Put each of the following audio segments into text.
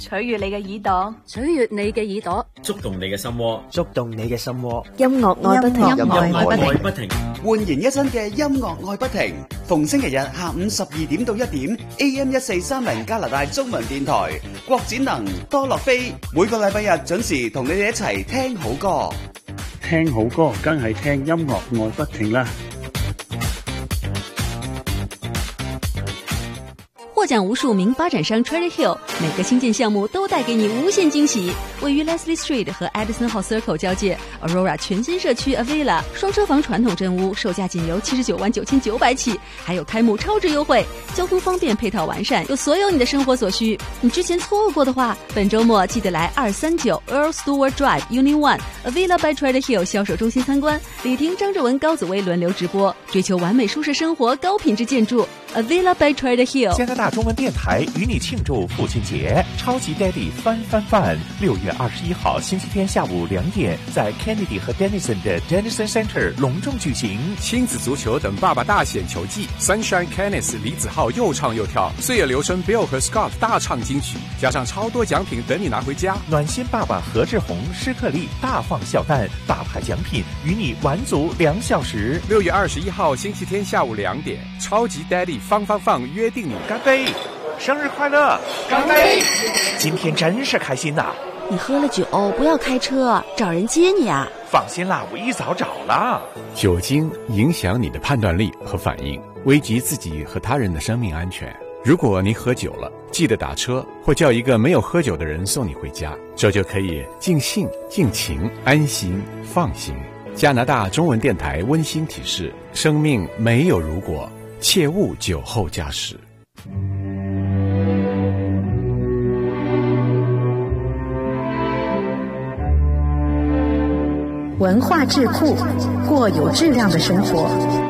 取悅你嘅耳朵， 取悅你嘅耳朵， 觸動你嘅心窩， 觸動你嘅心窩。 音樂愛不停， 音樂愛不停， 煥然一新嘅音樂愛不停。逢星期日下午12點到1點 ，AM 1430加拿大中文電台，郭展能、多樂飛，每個禮拜日準時同你哋一齊聽好歌。 聽好歌，梗係聽音樂愛不停啦。 获奖无数名发展商 Treasure Hill 每个新建项目都带给你无限惊喜。位于 Leslie Street 和 Edison Hall Circle 交界 Aurora 全新社区 Avila 双车房传统镇屋，售价仅由799900起，还有开幕超值优惠，交通方便，配套完善，有所有你的生活所需。你之前错过的话，本周末记得来239 Earl Stewart Drive Unit 1 Avila by Treasure Hill 销售中心参观，李婷、张志文、高紫薇轮流直播，追求完美舒适生活，高品质建筑。Avila by Treasure Hill。 加拿大中文电台与你庆祝父亲节，超级 Daddy 翻6月21号星期天下午2点，在 Kennedy 和 Denison 的 Denison Center 隆重举行。 亲子足球等爸爸大显球技 ，Sunshine Kenneth 李子浩又唱又跳，岁月流声 Bill 和 Scott 大唱金曲，加上超多奖品等你拿回家。 暖心爸爸何志宏、施克力大放笑弹，大牌奖品与你玩足2小时。 6月21号星期天下午2点，超级 Daddy 放约定你干杯！生日快乐！干杯！今天真是开心呐！ 你喝了酒不要开车，找人接你啊！ 放心啦，我一早找了。 酒精影响你的判断力和反应，危及自己和他人的生命安全。如果你喝酒了，记得打车或叫一个没有喝酒的人送你回家，这就可以尽兴、尽情、安心、放心。加拿大中文电台温馨提示：生命没有如果，切勿酒后驾驶。 文化智库，过有质量的生活。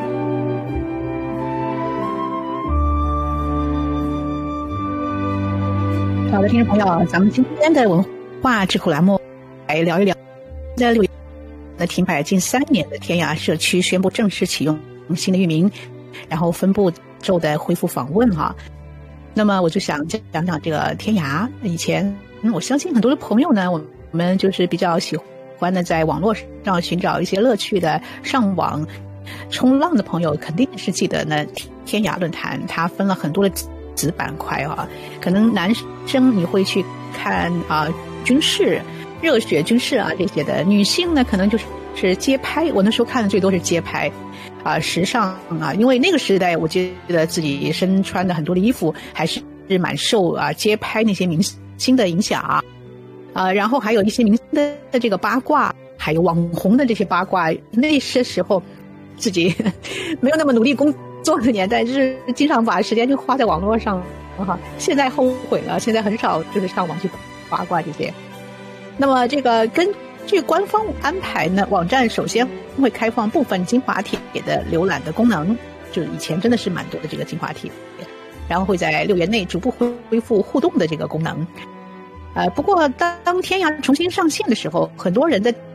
好的，听众朋友，咱们今天的文化智库栏目来聊一聊，在6月的停摆近3年的天涯社区宣布正式启用新的域名，然后分部骤的恢复访问哈。那么我就想讲讲这个天涯。以前我相信很多的朋友呢，我们就是比较喜欢的在网络上寻找一些乐趣的上网冲浪的朋友，肯定是记得呢天涯论坛，它分了很多的子板块啊。可能男生你会去看军事、热血军事啊这些的，女性呢可能就是街拍。我那时候看的最多是街拍时尚啊，因为那个时代我觉得自己身穿的很多的衣服还是蛮受街拍那些明星的影响然后还有一些明星的这个八卦，还有网红的这些八卦。那些时候自己没有那么努力工作的年代，就是经常把时间就花在网络上现在后悔了，现在很少就是上网去八卦这些。那么这个根据官方安排呢，网站首先会开放部分精华帖的浏览的功能，就以前真的是蛮多的这个精华帖，然后会在6月内逐步恢复互动的这个功能。不过当天涯重新上线的时候，很多人的